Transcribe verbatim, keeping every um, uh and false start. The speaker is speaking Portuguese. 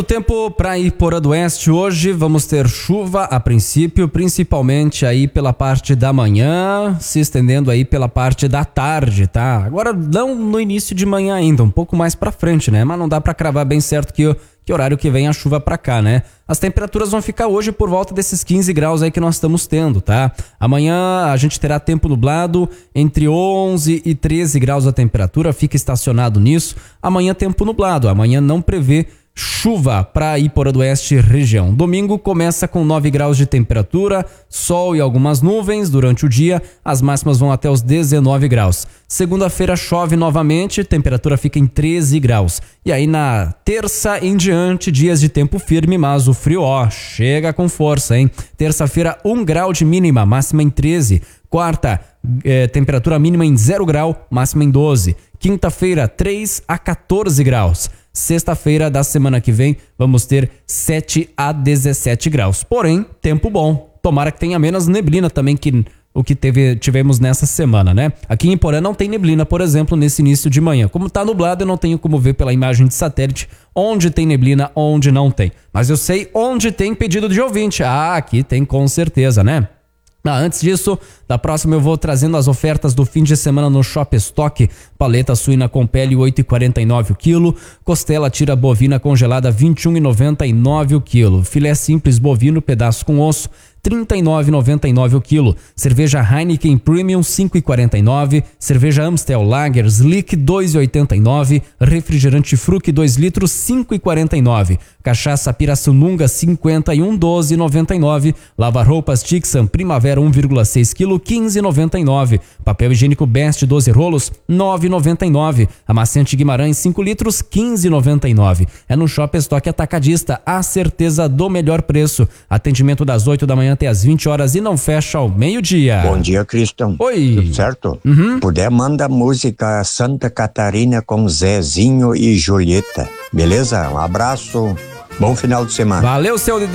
O tempo para Iporã do Oeste hoje, vamos ter chuva a princípio, principalmente aí pela parte da manhã, se estendendo aí pela parte da tarde, tá? Agora não no início de manhã ainda, um pouco mais para frente, né? Mas não dá para cravar bem certo que, que horário que vem a chuva para cá, né? As temperaturas vão ficar hoje por volta desses quinze graus aí que nós estamos tendo, tá? Amanhã a gente terá tempo nublado, entre onze e treze graus a temperatura, fica estacionado nisso. Amanhã tempo nublado, amanhã não prevê chuva para Iporã do Oeste região. Domingo começa com nove graus de temperatura, sol e algumas nuvens durante o dia, as máximas vão até os dezenove graus. Segunda-feira chove novamente, temperatura fica em treze graus. E aí na terça em diante, dias de tempo firme, mas o frio, ó, chega com força, hein? Terça-feira, um grau de mínima, máxima em treze. Quarta, eh, temperatura mínima em zero grau, máxima em doze. Quinta-feira, três a quatorze graus. Sexta-feira da semana que vem vamos ter sete a dezessete graus. Porém, tempo bom. Tomara que tenha menos neblina também que o que teve, tivemos nessa semana, né? Aqui em Iporã não tem neblina, por exemplo, nesse início de manhã. Como tá nublado, eu não tenho como ver pela imagem de satélite onde tem neblina, onde não tem. Mas eu sei onde tem pedido de ouvinte. Ah, aqui tem com certeza, né? Ah, antes disso, da próxima eu vou trazendo as ofertas do fim de semana no Shop Stock. Paleta suína com pele oito reais e quarenta e nove centavos o quilo. Costela tira bovina congelada vinte e um reais e noventa e nove centavos o quilo. Filé simples bovino pedaço com osso trinta e nove reais e noventa e nove centavos o quilo. Cerveja Heineken Premium cinco reais e quarenta e nove centavos. Cerveja Amstel Lager Slick dois reais e oitenta e nove centavos. Refrigerante Fruc dois litros cinco reais e quarenta e nove centavos. Cachaça Pirassununga cinquenta e um, doze reais e noventa e nove centavos. Lava roupas Tixan Primavera um vírgula seis quilo quinze reais e noventa e nove centavos. Papel higiênico Best doze rolos nove reais e noventa e nove centavos. Amaciante Guimarães cinco litros quinze reais e noventa e nove centavos. É no Shop Stock Atacadista, a certeza do melhor preço. Atendimento das oito da manhã até às vinte horas e não fecha ao meio-dia. Bom dia, Cristão. Oi. Tudo certo? Uhum. Puder, manda a música Santa Catarina com Zezinho e Julieta. Beleza? Um abraço. Bom final de semana. Valeu, seu